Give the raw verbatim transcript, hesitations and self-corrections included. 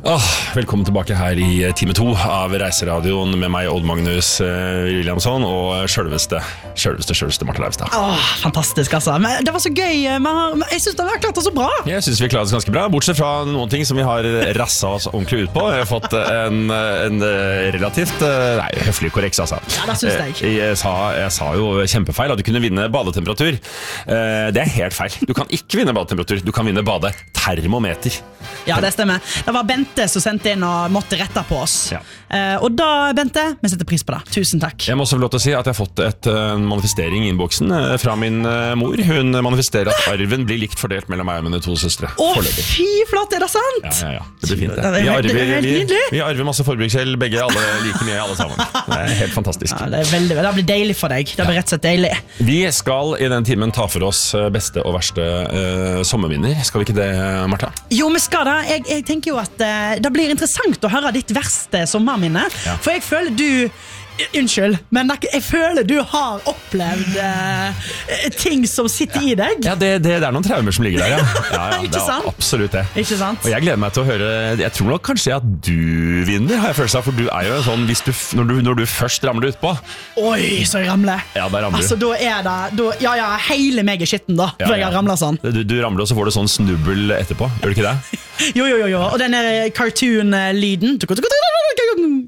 Åh, velkommen tilbake her i time to av Reiseradioen med meg, Odd Magnus uh, Williamson, og selveste, selveste, selveste Marte Leivstad. Åh, fantastisk altså. Men det var så gøy. Man, jeg synes det har klart det så bra. Jeg synes vi klarer oss ganske bra, bortsett fra noen ting som vi har rasset oss ordentlig ut på. Jeg har fått en, en relativt, nei, høflig korreks altså. Ja, det synes jeg. Jeg sa, jeg sa jo kjempefeil at du kunne vinne badetemperatur. Det er helt feil. Du kan ikke vinne badetemperatur, du kan vinne badetermometer. Ja, det stemmer. Det var Bente som sendte inn og måtte rette på oss. Ja. Uh, og da, Bente, vi setter pris på det. Tusen takk. Jeg må også få lov til å si at jeg har fått et uh, manifestering i innboksen uh, fra min uh, mor. Hun manifesterer at arven blir likt fordelt mellom meg og mine to søstre. Å, fy flott, er det sant? Ja, ja, ja. Det blir fint det. Det er Vi helt- det er arver, helt vi, nydelig. vi arver masse forbruksgjeld, begge alle like mye, alle sammen. Det er helt fantastisk. Ja, det, er veldig, det blir deilig for deg. Det blir rett og slett deilig. Vi skal i den timen ta for oss uh, beste og verste uh, sommervinner. Skal vi ikke det, Martha? Jo, vi skal det. Jeg, jeg tenker jo at uh, det blir interessant å høre ditt verste sommerminne. Ja. For jeg føler du Unnskyld, men jeg føler du har opplevd uh, ting som sitter i deg. Ja, det, det, det er noen traumer som ligger der, ja. Ja, ja, Ikke det er sant? absolutt det. Ikke sant? Og jeg gleder meg til å høre. Jeg tror nok kanskje at du vinner, har jeg følelse av. For du er jo en sånn, hvis du, når, du, når du først ramler ut på. Oi, så jeg ramler. Ja, da ramler du. Altså, da er det da, Ja, ja, hele meg er skitten da. Ja, For jeg ja. har ramlet sånn. Du, du ramler, og så får du sånn snubbel etterpå. Gjør du ikke det? Jo, jo, jo, jo. Og den der cartoon-lyden